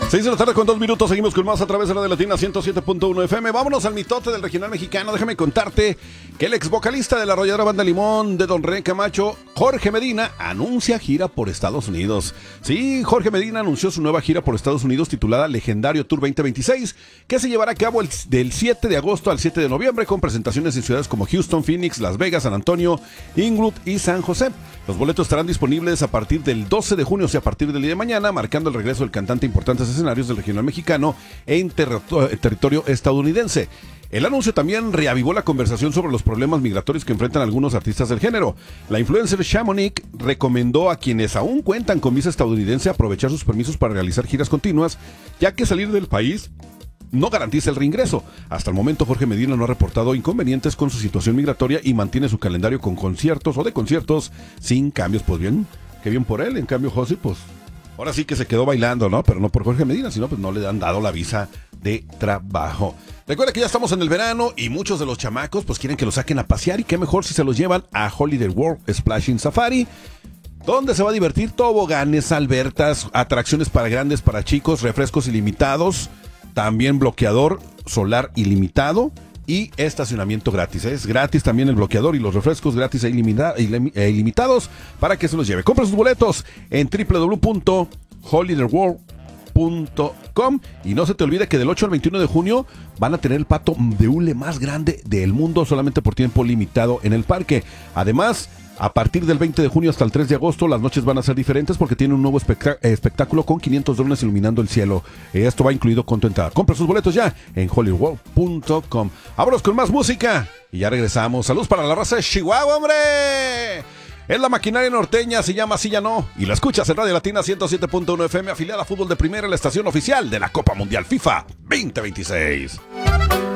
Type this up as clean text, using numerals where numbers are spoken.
6 de la tarde con 2 minutos, seguimos con más a través de la de Latina 107.1 FM. Vámonos al mitote del regional mexicano. Déjame contarte que el ex vocalista de la arrolladora Banda Limón de Don René Camacho, Jorge Medina, anuncia gira por Estados Unidos. Sí, Jorge Medina anunció su nueva gira por Estados Unidos titulada Legendario Tour 2026, que se llevará a cabo del 7 de agosto al 7 de noviembre con presentaciones en ciudades como Houston, Phoenix, Las Vegas, San Antonio, Inglewood y San José. Los boletos estarán disponibles a partir del 12 de junio, o sea, a partir del día de mañana, marcando el regreso del cantante a importantes escenarios del regional mexicano en territorio estadounidense. El anuncio también reavivó la conversación sobre los problemas migratorios que enfrentan algunos artistas del género. La influencer Chamonix recomendó a quienes aún cuentan con visa estadounidense aprovechar sus permisos para realizar giras continuas, ya que salir del país no garantiza el reingreso. Hasta el momento Jorge Medina no ha reportado inconvenientes con su situación migratoria y mantiene su calendario con conciertos o de conciertos sin cambios. Pues bien, qué bien por él. En cambio José, pues ahora sí que se quedó bailando, ¿no? Pero no por Jorge Medina, sino pues no le han dado la visa de trabajo. Recuerda que ya estamos en el verano y muchos de los chamacos pues quieren que los saquen a pasear, y qué mejor si se los llevan a Holiday World Splashing Safari, donde se va a divertir toboganes, albertas, atracciones para grandes, para chicos, refrescos ilimitados, también bloqueador solar ilimitado y estacionamiento gratis. Es gratis también el bloqueador y los refrescos gratis e ilimitados para que se los lleve. Compra sus boletos en www.holidayworld.com y no se te olvide que del 8 al 21 de junio van a tener el pato de hule más grande del mundo solamente por tiempo limitado en el parque. Además, a partir del 20 de junio hasta el 3 de agosto, las noches van a ser diferentes porque tiene un nuevo espectáculo con 500 drones iluminando el cielo. Esto va incluido con tu entrada. Compra sus boletos ya en hollywood.com. Vámonos con más música y ya regresamos. Saludos para la raza de Chihuahua, hombre. Es la maquinaria norteña, se llama Así Ya No, y la escuchas en Radio Latina 107.1 FM, afiliada a Fútbol de Primera, la estación oficial de la Copa Mundial FIFA 2026.